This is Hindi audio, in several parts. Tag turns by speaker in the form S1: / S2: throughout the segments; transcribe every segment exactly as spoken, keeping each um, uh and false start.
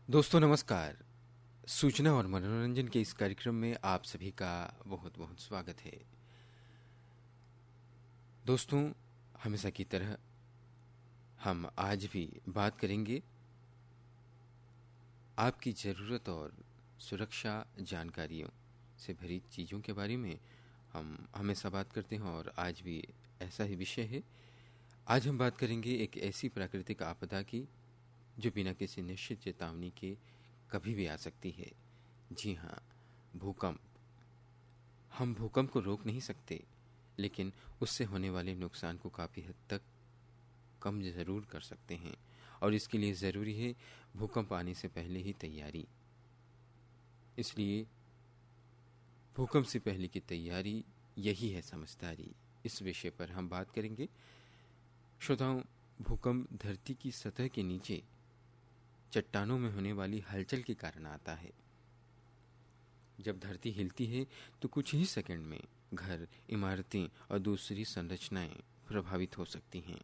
S1: दोस्तों नमस्कार। सूचना और मनोरंजन के इस कार्यक्रम में आप सभी का बहुत बहुत स्वागत है। दोस्तों, हमेशा की तरह हम आज भी बात करेंगे आपकी ज़रूरत और सुरक्षा जानकारियों से भरी चीज़ों के बारे में। हम हमेशा बात करते हैं और आज भी ऐसा ही विषय है। आज हम बात करेंगे एक ऐसी प्राकृतिक आपदा की जो बिना किसी निश्चित चेतावनी के कभी भी आ सकती है। जी हाँ, भूकंप। हम भूकंप को रोक नहीं सकते, लेकिन उससे होने वाले नुकसान को काफ़ी हद तक कम ज़रूर कर सकते हैं, और इसके लिए ज़रूरी है भूकंप आने से पहले ही तैयारी। इसलिए भूकंप से पहले की तैयारी यही है समझदारी। इस विषय पर हम बात करेंगे। श्रोताओं, भूकंप धरती की सतह के नीचे चट्टानों में होने वाली हलचल के कारण आता है। जब धरती हिलती है तो कुछ ही सेकंड में घर, इमारतें और दूसरी संरचनाएं प्रभावित हो सकती हैं।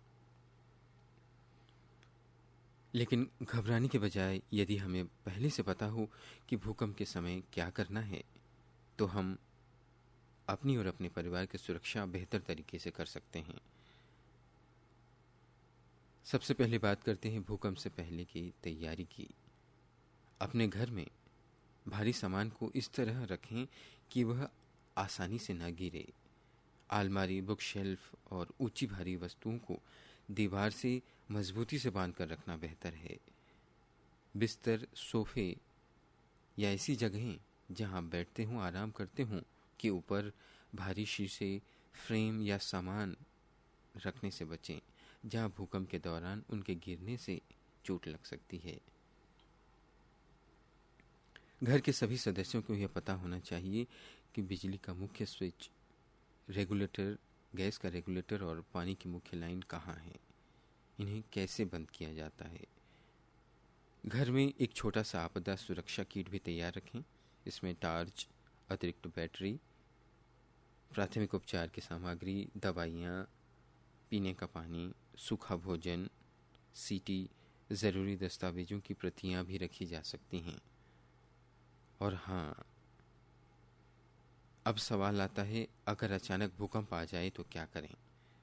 S1: लेकिन घबराने के बजाय यदि हमें पहले से पता हो कि भूकंप के समय क्या करना है, तो हम अपनी और अपने परिवार की सुरक्षा बेहतर तरीके से कर सकते हैं। सबसे पहले बात करते हैं भूकंप से पहले की तैयारी की। अपने घर में भारी सामान को इस तरह रखें कि वह आसानी से न गिरे। अलमारी, बुक शेल्फ और ऊंची भारी वस्तुओं को दीवार से मजबूती से बांध कर रखना बेहतर है। बिस्तर, सोफे या ऐसी जगहें जहां बैठते हों, आराम करते हों, के ऊपर भारी शीशे, फ्रेम या सामान रखने से बचें, जहां भूकंप के दौरान उनके गिरने से चोट लग सकती है। घर के सभी सदस्यों को यह पता होना चाहिए कि बिजली का मुख्य स्विच, रेगुलेटर, गैस का रेगुलेटर और पानी की मुख्य लाइन कहाँ है, इन्हें कैसे बंद किया जाता है। घर में एक छोटा सा आपदा सुरक्षा किट भी तैयार रखें। इसमें टॉर्च, अतिरिक्त बैटरी, प्राथमिक उपचार की सामग्री, दवाइयाँ, पीने का पानी, सूखा भोजन, सीटी, ज़रूरी दस्तावेजों की प्रतियां भी रखी जा सकती हैं। और हाँ, अब सवाल आता है, अगर अचानक भूकंप आ जाए तो क्या करें।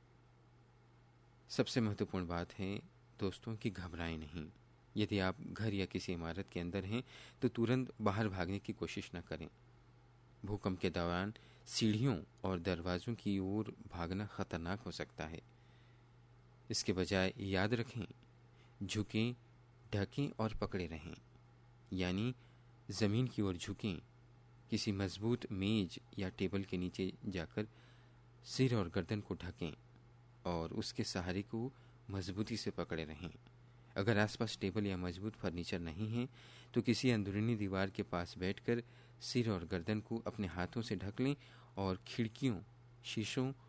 S1: सबसे महत्वपूर्ण बात है दोस्तों कि घबराएं नहीं। यदि आप घर या किसी इमारत के अंदर हैं तो तुरंत बाहर भागने की कोशिश न करें। भूकंप के दौरान सीढ़ियों और दरवाजों की ओर भागना खतरनाक हो सकता है। इसके बजाय याद रखें, झुकें, ढकें और पकड़े रहें, यानी ज़मीन की ओर झुकें। किसी मजबूत मेज या टेबल के नीचे जाकर सिर और गर्दन को ढकें और उसके सहारे को मजबूती से पकड़े रहें। अगर आसपास टेबल या मजबूत फर्नीचर नहीं है तो किसी अंदरूनी दीवार के पास बैठकर सिर और गर्दन को अपने हाथों से ढक लें और खिड़कियों, शीशों